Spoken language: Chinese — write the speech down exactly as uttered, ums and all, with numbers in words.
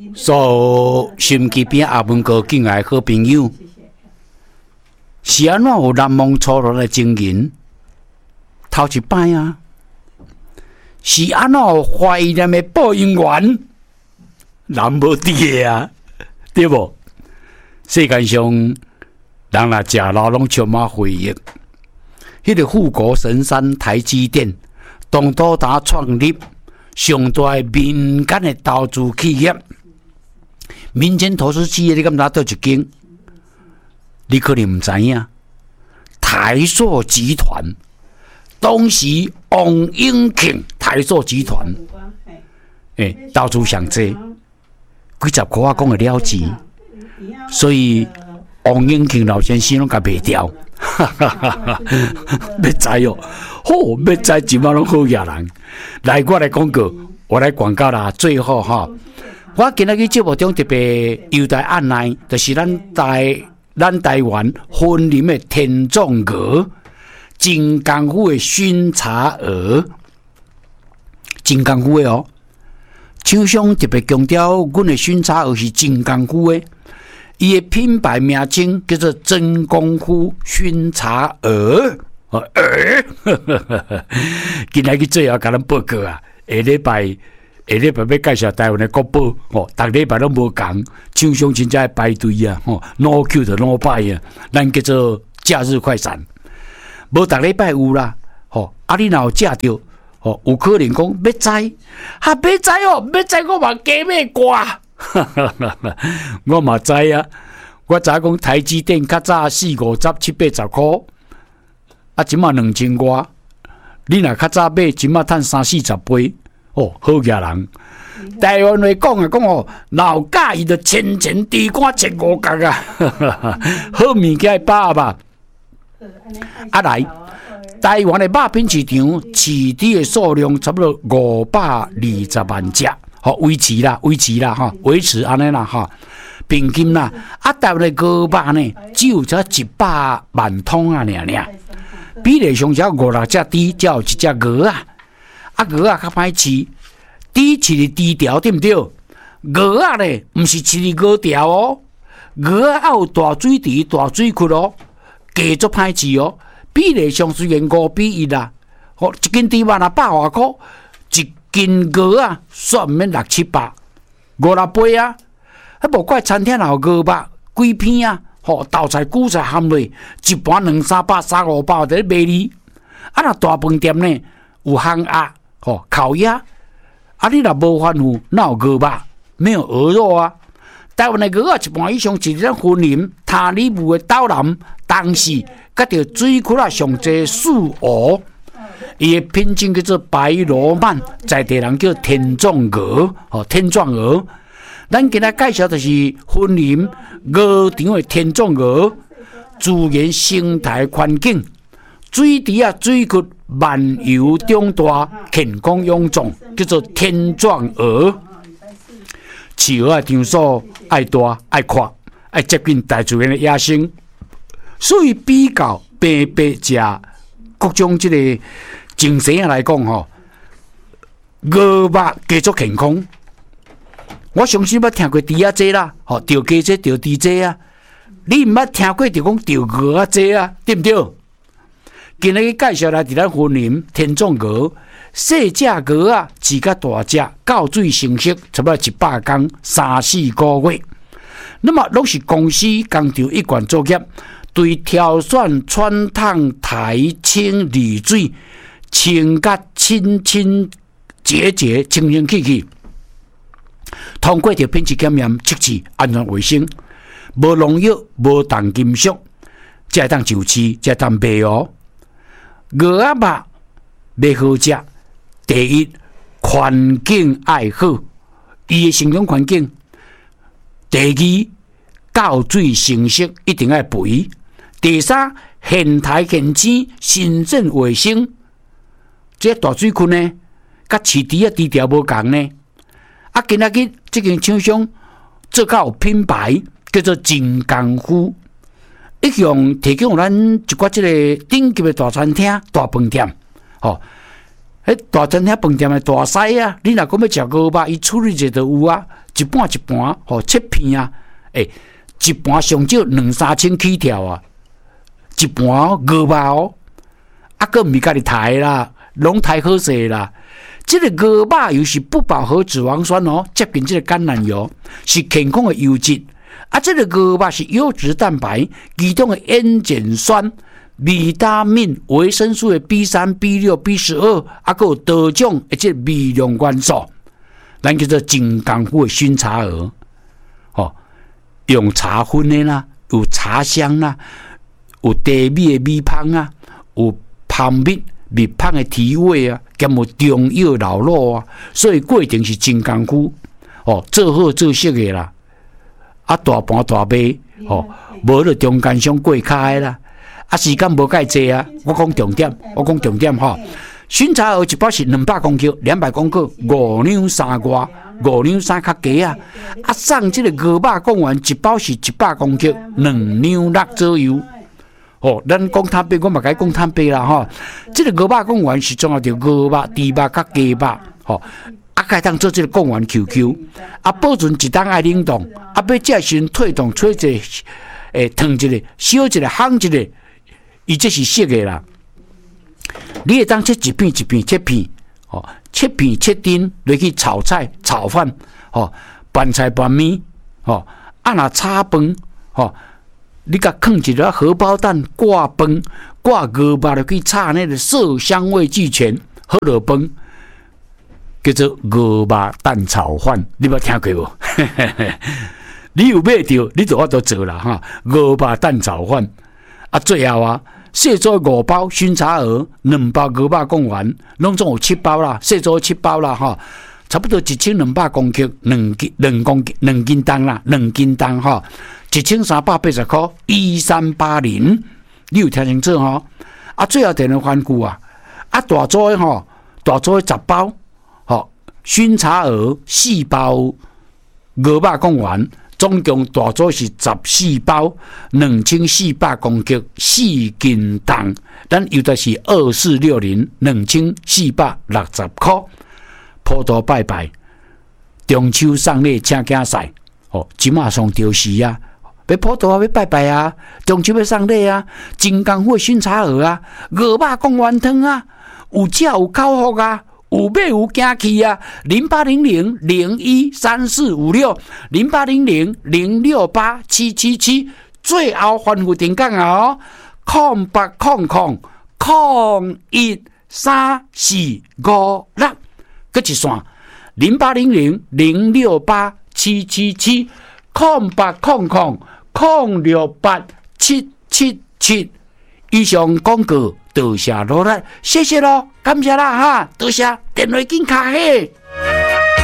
所有心机边阿文哥敬爱好朋友，是安怎有南蒙初落的情人？头一摆啊，是安怎有怀念的播音员？人无伫个啊，对无？世界上人若食老拢充满回忆。迄、那个富国神山台积电，东都达创立上大民间的投资企业，民间投资企业，你敢知倒一间？你可能唔知影，台塑集团，当时王永庆台塑集团，诶、欸，投资上济，几十块我讲会了钱，所以王永庆老先生拢甲卖掉。哈哈哈哈要知哦，好，要知即马拢好野人。来，我来广告，我来广告啦。最后哈，我今日去节目中特别优待案内，就是咱台咱台湾婚林的天纵鹅、真功夫的熏茶鹅，真功夫的哦。厂商特别强调，阮的熏茶鹅是真功夫的。伊的品牌名称叫做真功夫熏茶鹅，鹅，今日去最后甲咱报告啊！下礼拜下礼拜要介绍台湾的国宝哦，逐礼拜拢无共，厂商真正排队啊！吼 ，no Q 就 no buy 啊，咱叫做假日快闪，无逐礼拜有啦，吼、哦，啊你若有食着，吼、哦，有可能讲要知，哈要知哦，要知我嘛加买挂。我嘛知啊，我知讲台积电较早四五十七八十块，啊，即马两千外。你若较早买，即马趁三四十倍，哦，好野人。台湾话讲啊，讲哦，老介意就千钱地瓜切五角啊，好物件百吧。啊来，台湾的肉品市场饲猪的数量差不多五百二十万只。好维持啦，维持啦，哈，维持安尼啦，哈，平均啦，啊，台湾的鹅肉呢，只有才一百万桶啊，尔尔，比例上才五六只猪，才有一只鹅啊，啊，鹅啊较歹饲，猪饲伫猪条对毋对？鹅啊咧，毋是饲伫鹅条哦，鹅啊有大水池、大水窟哦，加足歹饲哦，比例上虽然五比一啦，哦，一斤猪肉啊百外箍，一斤鹅啊，算毋免六七百，五六杯啊！啊，无怪餐厅有鹅肉几片啊，吼、哦，豆菜、韭菜含落，一盘两三百、三五百在卖你。啊，若大饭店呢，有烘鸭、吼、哦、烤鸭。啊，你若无番薯，哪有鹅肉？没有鹅肉啊！台湾的鹅啊，一半以上是咱婚林、塔里木的岛南，当时甲着水库啊上济素鹅。伊的品种叫做白罗曼，在地人叫天壮鹅，哦，天壮鹅。咱今日介绍的是婚林鹅场的天壮鹅，自然生态环境，水池啊水窟漫游长大，健康臃肿，叫做天壮鹅。饲鹅的场所爱大爱阔，爱接近大自然的野生，所以比较白白食各种这个。精神来讲吼，鹅肉加足健康。我相信捌听过猪仔济啦，吼，钓鸡济、钓猪济啊。你毋捌听过就讲钓鹅仔济啊，对毋对？今日介绍来伫咱婚林天壮鹅，细只鹅啊，饲甲大只，到水成熟，差不多一百天，三四个月。那么拢是公司工厂一贯作业，对挑选川烫、台清、丽水。清甲清清洁洁、清清气气，通过着品质检验、测试安全卫生，无农药、无重金属，才会当就饲，才会当卖哦。鹅仔肉要好食，第一环境爱好，伊的生长环境；第二到水成熟一定要肥；第三现台现鲜、新鲜卫生。这大水库呢，甲饲猪啊猪条无共呢。啊，今仔日这间厂商做较有品牌，叫做真功夫，一向提供咱一寡这个顶级的大餐厅、大饭店，吼、哦，迄大餐厅饭店的大师啊，你若讲要食鹅肉，伊处理者就有啊，一一半一半，吼切片啊，诶、欸，一盘上少两三千起跳啊，一盘哦鹅肉哦，啊个毋是家己抬啦，拢抬好势啦。这个鹅肉又是不饱和脂肪酸哦，接近这个橄榄油，是健康的油脂。啊，这个鹅肉是优质蛋白，其中的烟碱酸、维他命、维生素的 B 三、B 六、B 十二，啊，还有多种的这微量元素，咱叫做真功夫的熏茶鹅。哦，用茶粉的啦，有茶香啦，有茶米的米香啊，有香蜜。蜜香的提味啊，兼有中药老肉啊，所以过程是真功夫哦，做好做熟的啦。啊，大盘大杯哦，无就中间上过开啦。啊，时间无介济啊，我讲重点，我讲重点哈。熏茶鹅一包是两百公克，两百公克，五两三外，五两三较低啊。啊，送这个鹅肉讲完一包是一百公克，两两六左右。哦，咱讲坦白，我嘛该讲坦白啦吼。这个鹅肉讲完是总要着鹅肉、猪肉甲鸡肉，吼，啊，该当做这个讲完 Q Q， 啊，保存一档爱冷冻，啊，要食时退冻，吹一个，诶，烫一个，烧一个，烘一个，伊这是熟的啦。你会当切一片一片切片，哦，切片切丁落去炒菜、炒饭，哦，拌菜拌面，哦，啊若炒饭，哦。你甲放一个荷包蛋挂饭，挂鹅肉落去炒，那个色香味俱全，好落饭，叫做鹅肉蛋炒饭。你捌听过无？你有买到，你就我都做啦哈。鹅肉蛋炒饭啊，最后啊，细做五包熏茶鹅，两包鹅肉贡丸，拢总有七包啦，细做七包啦哈。差不多一千两百公克，两斤两公两斤重啦，两斤重哈。一千三百八十块，一三八零，你有听清楚吼？啊，最后电话番句啊，啊大组的吼，大组的十包，吼熏茶鹅四包，鹅肉贡丸，总共大组是十四包，两千四百公克，四斤重，咱有的是二四六零，两千四百六十块，普渡拜拜，中秋送礼请囝婿，哦，即马上着时啊！要普渡啊，要拜拜啊，中秋要送礼啊，真功夫熏茶鹅啊，鹅肉贡丸汤啊，有食有口福啊，有买有惊气啊，零八零零零一三四五六，零八零零零六八七七七，最后反复定讲啊哦，空八空空空一三四五六，搁一线零八零零零六八七七七，空八空空。空六八七七七，以上广告多谢罗来，谢谢咯，感谢啦哈，多谢电话紧卡嘿。